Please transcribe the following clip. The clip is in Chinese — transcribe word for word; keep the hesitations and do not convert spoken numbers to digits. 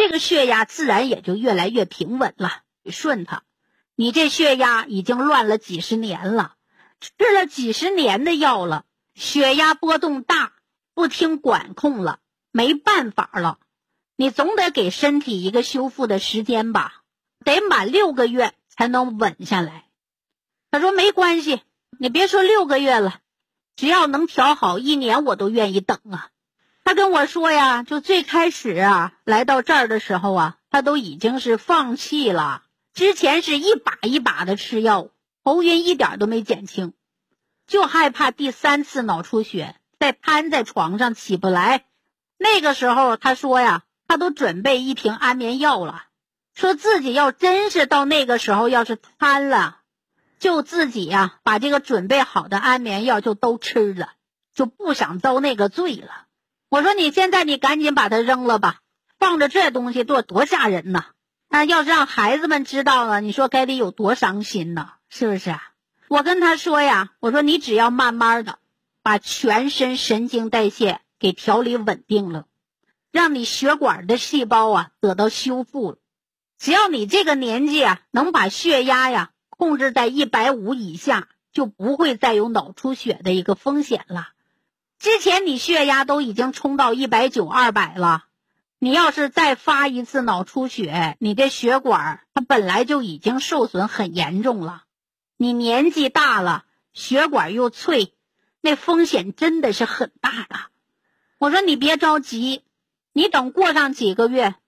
这个血压自然也就越来越平稳了，顺它。你这血压已经乱了几十年了，吃了几十年的药了，血压波动大，不听管控了，没办法了。你总得给身体一个修复的时间吧，得满六个月才能稳下来。他说没关系，你别说六个月了，只要能调好一年我都愿意等啊。他跟我说呀，就最开始啊来到这儿的时候啊，他都已经是放弃了，之前是一把一把的吃药，头晕一点都没减轻，就害怕第三次脑出血再瘫在床上起不来。那个时候他说呀，他都准备一瓶安眠药了，说自己要真是到那个时候要是瘫了，就自己呀把这个准备好的安眠药就都吃了，就不想遭那个罪了。我说你现在你赶紧把它扔了吧，放着这东西多多吓人呐！那要是让孩子们知道了，你说该得有多伤心呢？是不是啊？我跟他说呀，我说你只要慢慢的把全身神经代谢给调理稳定了，让你血管的细胞啊得到修复了，只要你这个年纪啊能把血压呀控制在一百五以下，就不会再有脑出血的一个风险了。之前你血压都已经冲到一百九、二百了，你要是再发一次脑出血，你这血管它本来就已经受损很严重了，你年纪大了，血管又脆，那风险真的是很大的。我说你别着急，你等过上几个月，